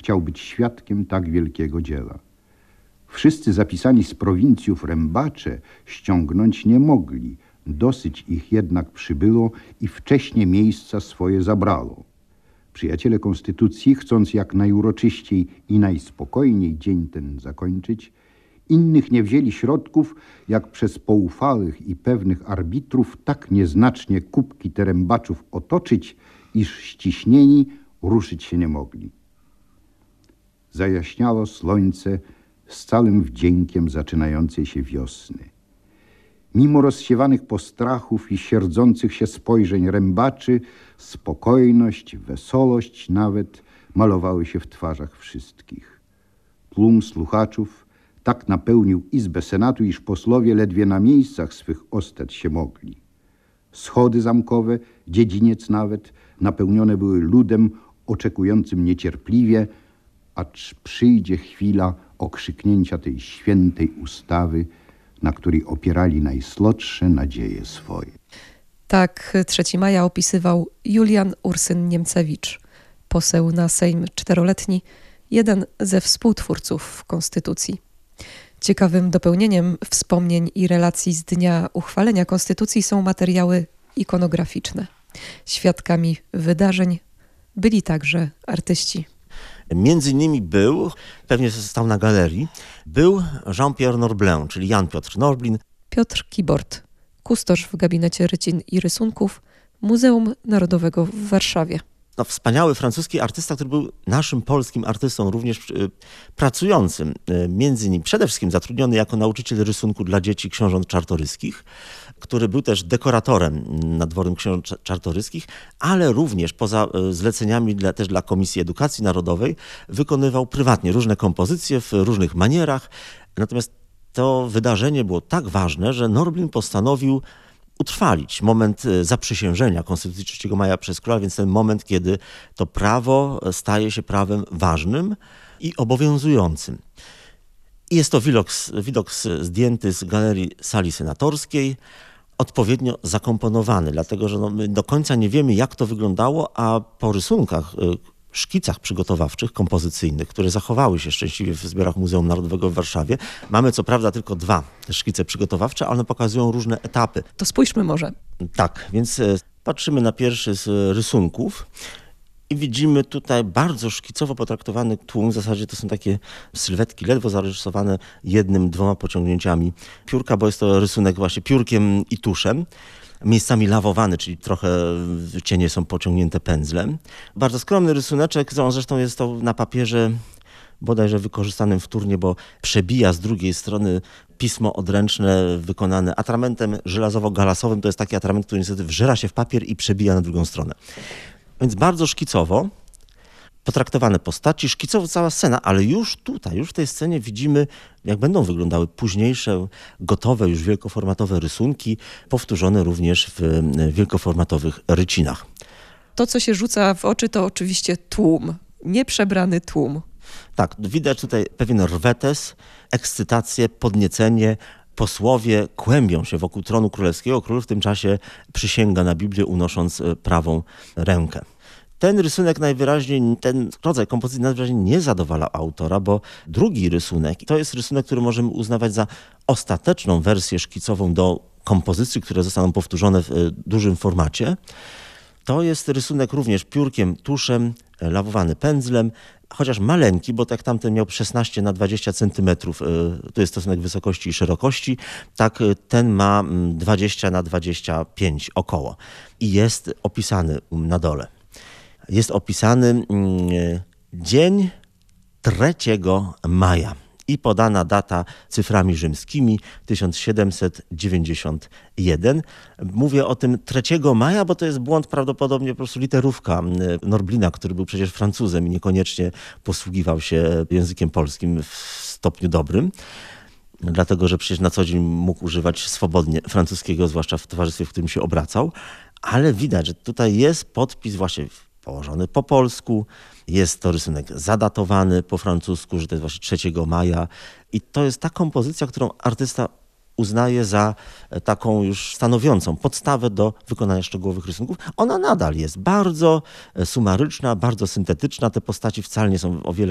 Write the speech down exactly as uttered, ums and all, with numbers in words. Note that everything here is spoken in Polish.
chciał być świadkiem tak wielkiego dzieła. Wszyscy zapisani z prowincjów rębacze ściągnąć nie mogli, dosyć ich jednak przybyło i wcześnie miejsca swoje zabrało. Przyjaciele Konstytucji, chcąc jak najuroczyściej i najspokojniej dzień ten zakończyć, innych nie wzięli środków, jak przez poufałych i pewnych arbitrów tak nieznacznie kubki te rębaczów otoczyć, iż ściśnieni ruszyć się nie mogli. Zajaśniało słońce z całym wdziękiem zaczynającej się wiosny. Mimo rozsiewanych postrachów i sierdzących się spojrzeń rębaczy, spokojność, wesołość nawet malowały się w twarzach wszystkich. Tłum słuchaczów tak napełnił izbę senatu, iż posłowie ledwie na miejscach swych ostać się mogli. Schody zamkowe, dziedziniec nawet, napełnione były ludem oczekującym niecierpliwie, acz przyjdzie chwila okrzyknięcia tej świętej ustawy, na której opierali najsłodsze nadzieje swoje. Tak trzeciego maja opisywał Julian Ursyn Niemcewicz, poseł na Sejm czteroletni, jeden ze współtwórców Konstytucji. Ciekawym dopełnieniem wspomnień i relacji z dnia uchwalenia Konstytucji są materiały ikonograficzne. Świadkami wydarzeń byli także artyści. Między innymi był, pewnie stał na galerii, był Jean-Pierre Norblin, czyli Jan Piotr Norblin. Piotr Kibort, kustosz w gabinecie rycin i rysunków Muzeum Narodowego w Warszawie. No, wspaniały francuski artysta, który był naszym polskim artystą, również y, pracującym, y, między innymi przede wszystkim zatrudniony jako nauczyciel rysunku dla dzieci książąt czartoryskich, który był też dekoratorem nadwornym książąt czartoryskich, ale również poza y, zleceniami dla, też dla Komisji Edukacji Narodowej wykonywał prywatnie różne kompozycje w różnych manierach. Natomiast to wydarzenie było tak ważne, że Norblin postanowił utrwalić moment zaprzysiężenia Konstytucji trzeciego maja przez króla, więc ten moment, kiedy to prawo staje się prawem ważnym i obowiązującym. I jest to widok, widok zdjęty z galerii sali senatorskiej, odpowiednio zakomponowany, dlatego że no, my do końca nie wiemy, jak to wyglądało, a po rysunkach, szkicach przygotowawczych, kompozycyjnych, które zachowały się szczęśliwie w zbiorach Muzeum Narodowego w Warszawie. Mamy co prawda tylko dwa szkice przygotowawcze, ale one pokazują różne etapy. To spójrzmy może. Tak, więc patrzymy na pierwszy z rysunków i widzimy tutaj bardzo szkicowo potraktowany tłum. W zasadzie to są takie sylwetki ledwo zarysowane jednym, dwoma pociągnięciami piórka, bo jest to rysunek właśnie piórkiem i tuszem. Miejscami lawowany, czyli trochę cienie są pociągnięte pędzlem. Bardzo skromny rysuneczek, zresztą jest to na papierze bodajże wykorzystanym wtórnie, bo przebija z drugiej strony pismo odręczne wykonane atramentem żelazowo-galasowym. To jest taki atrament, który niestety wżera się w papier i przebija na drugą stronę. Więc bardzo szkicowo potraktowane postaci, szkicowo cała scena, ale już tutaj, już w tej scenie widzimy, jak będą wyglądały późniejsze, gotowe, już wielkoformatowe rysunki, powtórzone również w wielkoformatowych rycinach. To, co się rzuca w oczy, to oczywiście tłum, nieprzebrany tłum. Tak, widać tutaj pewien rwetes, ekscytację, podniecenie. Posłowie kłębią się wokół tronu królewskiego. Król w tym czasie przysięga na Biblię, unosząc prawą rękę. Ten rysunek najwyraźniej, ten rodzaj kompozycji najwyraźniej nie zadowala autora, bo drugi rysunek, to jest rysunek, który możemy uznawać za ostateczną wersję szkicową do kompozycji, które zostaną powtórzone w dużym formacie. To jest rysunek również piórkiem, tuszem, lawowany pędzlem, chociaż maleńki, bo tak tamten miał szesnaście na dwadzieścia centymetrów, to jest stosunek wysokości i szerokości, tak ten ma dwadzieścia na dwadzieścia pięć około i jest opisany na dole. Jest opisany dzień trzeciego maja i podana data cyframi rzymskimi tysiąc siedemset dziewięćdziesiąt jeden. Mówię o tym trzeciego maja, bo to jest błąd prawdopodobnie po prostu literówka Norblina, który był przecież Francuzem i niekoniecznie posługiwał się językiem polskim w stopniu dobrym. Dlatego, że przecież na co dzień mógł używać swobodnie francuskiego, zwłaszcza w towarzystwie, w którym się obracał. Ale widać, że tutaj jest podpis właśnie położony po polsku. Jest to rysunek zadatowany po francusku, że to jest właśnie trzeciego maja. I to jest ta kompozycja, którą artysta uznaje za taką już stanowiącą podstawę do wykonania szczegółowych rysunków. Ona nadal jest bardzo sumaryczna, bardzo syntetyczna. Te postaci wcale nie są o wiele